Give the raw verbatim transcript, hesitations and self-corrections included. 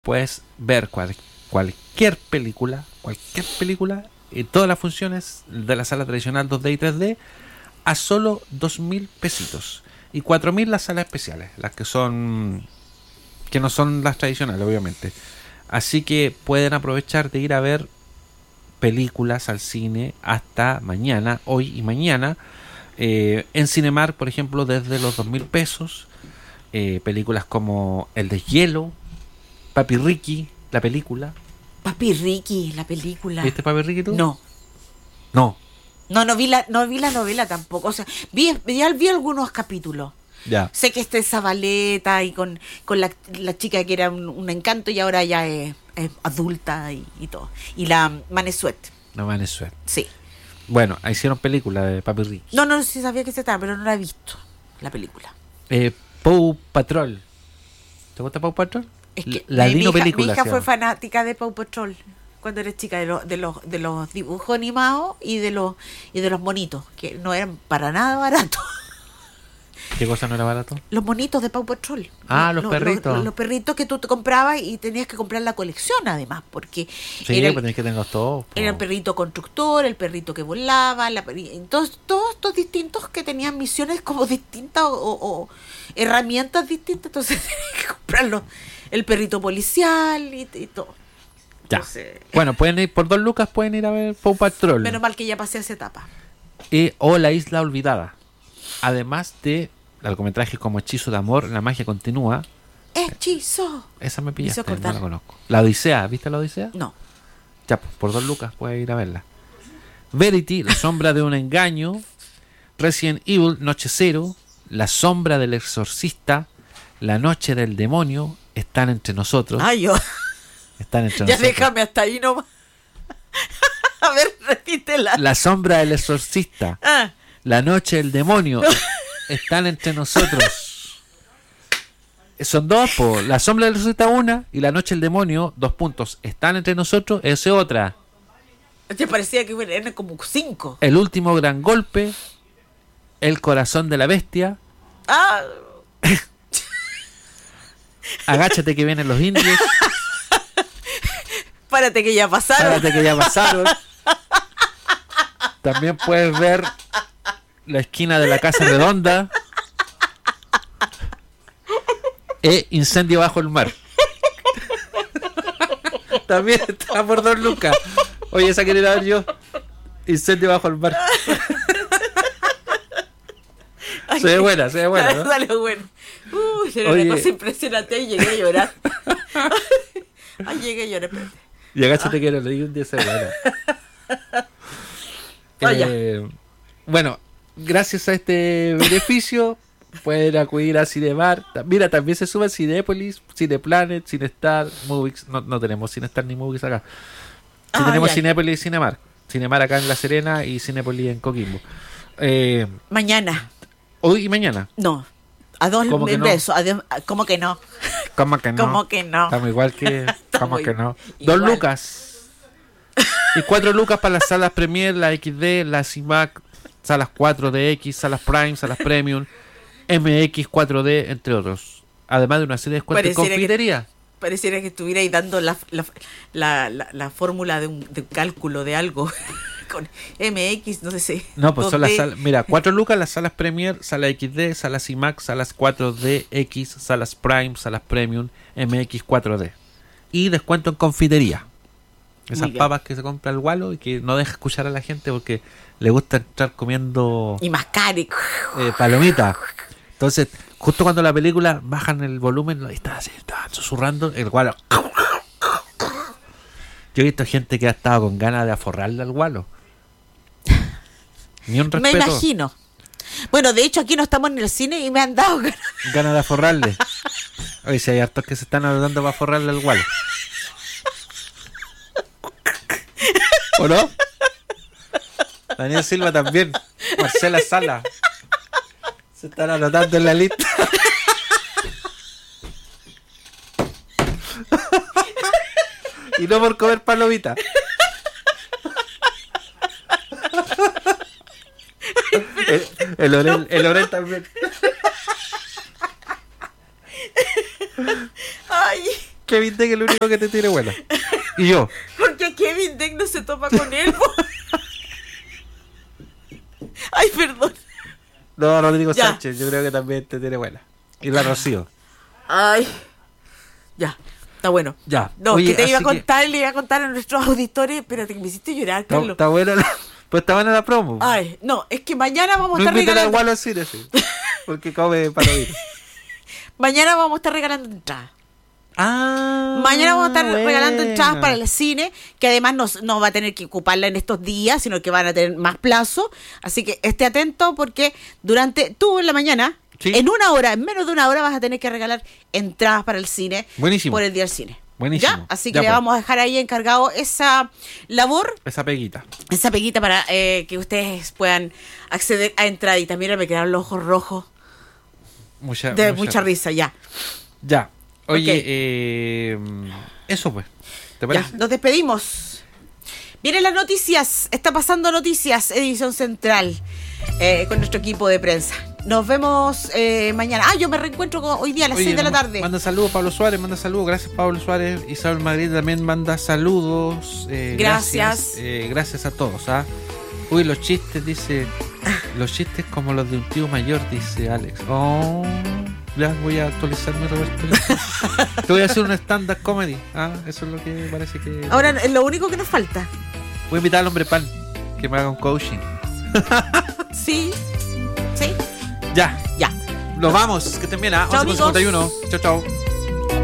puedes ver cual, cualquier película, cualquier película, en todas las funciones de la sala tradicional dos D y tres D a solo dos mil pesitos. Y cuatro mil las salas especiales, las que son, que no son las tradicionales, obviamente. Así que pueden aprovechar de ir a ver películas al cine hasta mañana, hoy y mañana. Eh, en Cinemark, por ejemplo, desde los dos mil pesos. Eh, películas como El Deshielo, Papi Ricky, la película. Papi Ricky, la película. ¿Viste Papi Ricky tú? No. No. No, no vi la, no vi la novela tampoco. O sea, vi, ya vi algunos capítulos. Ya. Sé que está esa Zabaleta y con, con la, la chica que era un, un encanto y ahora ya es, es adulta y, y todo. Y la Manesuet. No me suerte. Sí. Bueno, hicieron película de Papi Ricky. No, no, sí sabía que se estaba, pero no la he visto, la película. Eh, Paw Patrol. ¿Te gusta Paw Patrol? Es que la mi, Dino mi hija, película. mi hija se fue llama. fanática de Paw Patrol cuando era chica, de los de los de los dibujos animados y de los y de los monitos, que no eran para nada baratos. ¿Qué cosa no era barato? Los monitos de Paw Patrol. Ah, los perritos. Los, los perritos que tú te comprabas y tenías que comprar la colección además, porque Sí, era, pues tenés que tenerlos todos. po. era el perrito constructor, el perrito que volaba, la, perri- todos, todos estos distintos que tenían misiones como distintas o, o- o herramientas distintas, entonces tenías que comprarlo. El perrito policial y, y todo. Ya. Entonces, Bueno, pueden ir por dos lucas, pueden ir a ver Paw Patrol. menos mal que ya pasé esa etapa. Y, o La Isla Olvidada. Además de largometrajes como Hechizo de Amor, La Magia Continúa. Hechizo. Esa me pillaste, hizo no acordar. la conozco. La Odisea, ¿viste la Odisea? No. Ya, pues, por dos lucas puedes ir a verla. Verity, La Sombra de un Engaño. Resident Evil, Noche Cero. La Sombra del Exorcista. La Noche del Demonio. Están entre nosotros. Ay, yo. Están entre Ya nosotros. déjame hasta ahí nomás. A ver, repítela. La Sombra del Exorcista. Ah, La Noche del Demonio. Están entre nosotros. Son dos, po. La Sombra del Exorcista una y La Noche del Demonio, dos puntos. Están entre nosotros, esa es otra. te parecía que eran como cinco. El Último Gran Golpe. El Corazón de la Bestia. Ah, Agáchate que vienen los indios. párate que ya pasaron. Párate que ya pasaron. También puedes ver La Esquina de la Casa Redonda. E Incendio bajo el mar. También está por dos lucas. Oye, esa quería ver yo. Incendio bajo el mar. Se ve buena, se ve buena, ¿no? Dale, bueno. Uy, era Oye. una cosa impresionante y llegué a llorar. Ay, llegué a llorar, espérate. Y agáchate que lo leí un día, se ve buena. Ah, ya. Eh, bueno, gracias a este beneficio pueden acudir a Cinemar. Mira, también se sube a Cinépolis, Cineplanet, Cinestar, Movies. No, no tenemos Cinestar ni Movies acá. Sí Ah, tenemos ya. Cinépolis y Cinemar. Cinemar acá en La Serena y Cinépolis en Coquimbo. Eh, Mañana. hoy y mañana. No. A dos ¿Cómo que no? besos. Adiós. ¿Cómo que no? ¿Cómo que no? ¿Cómo que no? Estamos igual que... ¿Cómo Estamos que no? igual. Dos lucas. Y cuatro lucas para las salas Premier, la X D, la C I M A C, salas cuatro D X, salas Prime, salas Premium, M X cuatro D, entre otros. Además de una serie de descuentos en Pareciera que- confitería. Pareciera que estuvierais dando la, la, la, la, la fórmula de un, de un cálculo de algo. Con M X, no sé si. No, pues son las dos D. salas... Mira, cuatro lucas las salas Premier, sala X D, salas C I M A C, salas cuatro D X, salas Prime, salas Premium, M X cuatro D. Y descuento en confitería. Esas Muy bien. papas que se compra el Walo y que no deja escuchar a la gente porque le gusta estar comiendo Y más caro. eh, palomitas. Entonces, justo cuando la película bajan el volumen, ahí está así, está susurrando, el Walo. Yo he visto gente que ha estado con ganas de aforrarle al Walo. Ni un Me respeto. imagino. Bueno, de hecho aquí no estamos en el cine y me han dado ganas. Ganas de aforrarle. Oye, si hay hartos que se están anotando para forrarle al Walo. ¿O no? Daniel Silva también. Marcela Sala. Se están anotando en la lista. Y no por comer palomita. El, el, Orel, el Orel también. Ay, Kevin Deck es el único que te tiene buena. Y yo. Porque Kevin Deck no se topa con él. po. Ay, perdón. No, Rodrigo Ya. Sánchez, yo creo que también te tiene buena. Y la Rocío. Ay. Ya, está bueno. Ya. No, Oye, que te iba a así que- contar, le iba a contar a nuestros auditores. Espérate, que me hiciste llorar, Está, Carlos. está buena la, pues está buena la promo. Ay, no, es que mañana vamos a No estar inviten a regalando. Gualo al cine, sí. Porque come para oír. Mañana vamos a estar regalando entradas. Ah, Mañana vamos a estar buena. regalando entradas para el cine, que además no, no va a tener que ocuparla en estos días, sino que van a tener más plazo. Así que esté atento porque durante tú en la mañana, Sí. en una hora, en menos de una hora vas a tener que regalar entradas para el cine. Buenísimo. Por el día del cine. Buenísimo. ¿Ya? Así que Ya, le pues. vamos a dejar ahí encargado esa labor, Esa peguita. esa peguita para eh, que ustedes puedan acceder a entraditas. Mira, me quedaron los ojos rojos Mucha, de mucha risa, ya. Ya. Oye, Ok. eh, eso pues. ¿Te Ya, parece? nos despedimos. Vienen las noticias. Está pasando noticias, edición central, eh, con nuestro equipo de prensa. Nos vemos eh, mañana. Ah, yo me reencuentro con, hoy día a las Oye, seis de la ma- tarde. Manda saludos Pablo Suárez, manda saludos. Gracias Pablo Suárez. Isabel Madrid también manda saludos. eh, Gracias. eh, gracias a todos. ¿ah? Uy, los chistes, dice. Los chistes como los de un tío mayor, dice Alex. Oh, ya voy a actualizarme, Roberto. Te voy a hacer un stand-up comedy. Ah, eso es lo que parece que. Ahora, es lo único que nos falta. Voy a invitar al hombre pan que me haga un coaching. Sí. Sí. Ya, Ya. nos vamos. Que estén bien, ¿ah? Chao, once con cincuenta y uno. Chao, chao.